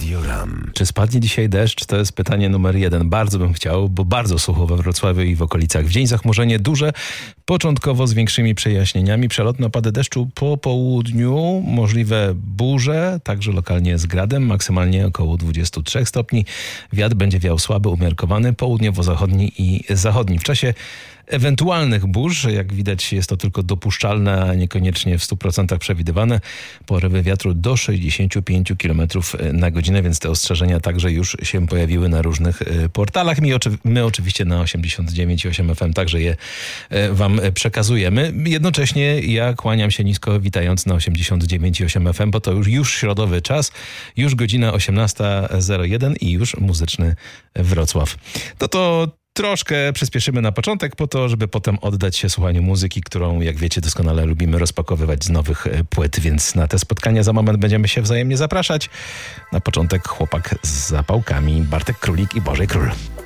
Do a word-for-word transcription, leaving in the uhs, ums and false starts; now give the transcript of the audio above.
Radio Ram. Czy spadnie dzisiaj deszcz? To jest pytanie numer jeden. Bardzo bym chciał, bo bardzo sucho we Wrocławiu i w okolicach. W dzień zachmurzenie duże, początkowo z większymi przejaśnieniami. Przelotne opady deszczu po południu, możliwe burze, także lokalnie z gradem, maksymalnie około dwadzieścia trzy stopni. Wiatr będzie wiał słaby, umiarkowany, południowo-zachodni i zachodni. W czasie ewentualnych burz, jak widać, jest to tylko dopuszczalne, a niekoniecznie w stu procentach przewidywane. Porywy wiatru do sześćdziesiąt pięć kilometrów na godzinę, więc te ostrzeżenia także już się pojawiły na różnych portalach. My, oczy- my oczywiście na osiemdziesiąt dziewięć i osiem F M także je wam przekazujemy. Jednocześnie ja kłaniam się nisko, witając na osiemdziesiąt dziewięć i osiem F M, bo to już, już środowy czas, już godzina osiemnasta zero jeden i już muzyczny Wrocław. To to troszkę przyspieszymy na początek po to, żeby potem oddać się słuchaniu muzyki, którą, jak wiecie, doskonale lubimy rozpakowywać z nowych płyt, więc na te spotkania za moment będziemy się wzajemnie zapraszać. Na początek chłopak z zapałkami, Bartek Królik i Bożej Król.